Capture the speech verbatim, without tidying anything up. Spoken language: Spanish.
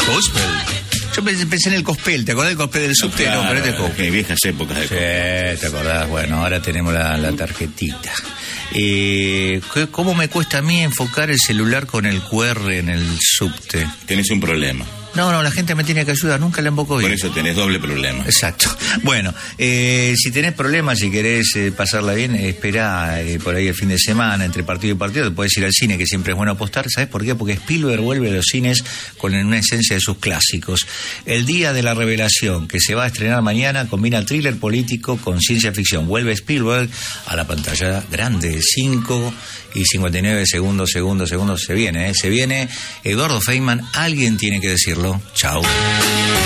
Cospel. Yo pensé, pensé en el Cospel, ¿te acordás del Cospel del subte? No, claro, no, pero este es Cospel. Qué viejas épocas de Cospel. Sí, ¿te acordás? Bueno, ahora tenemos la, la tarjetita. Eh, ¿Cómo me cuesta a mí enfocar el celular con el Q R en el subte? Tenés un problema. No, no, la gente me tiene que ayudar, nunca la invoco bien. Por eso tenés doble problema. Exacto. Bueno, eh, si tenés problemas, si querés eh, pasarla bien, eh, espera eh, por ahí el fin de semana, entre partido y partido, te podés ir al cine, que siempre es bueno apostar. ¿Sabés por qué? Porque Spielberg vuelve a los cines con una esencia de sus clásicos. El Día de la Revelación, que se va a estrenar mañana, combina thriller político con ciencia ficción. Vuelve Spielberg a la pantalla grande, cinco y cincuenta y nueve segundos, segundos, segundos, se viene, ¿eh? Se viene Eduardo Feynman, alguien tiene que decirlo. Chao.